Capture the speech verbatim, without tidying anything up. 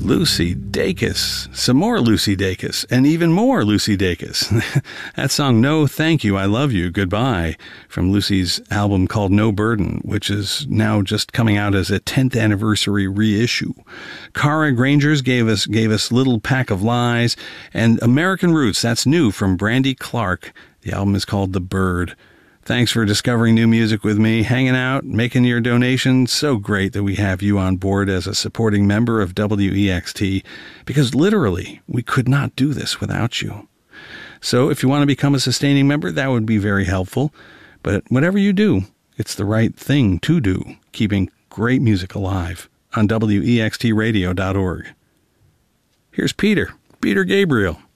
Lucy Dacus, some more Lucy Dacus, and even more Lucy Dacus. That song, No Thank You, I Love You, Goodbye, from Lucy's album called No Burden, which is now just coming out as a tenth anniversary reissue. Cara Grangers gave us gave us Little Pack of Lies, and American Roots, that's new from Brandy Clark. The album is called The Bird. Thanks for discovering new music with me, hanging out, making your donations. So great that we have you on board as a supporting member of W E X T, because literally, we could not do this without you. So if you want to become a sustaining member, that would be very helpful. But whatever you do, it's the right thing to do, keeping great music alive on W E X T radio dot org. Here's Peter, Peter Gabriel.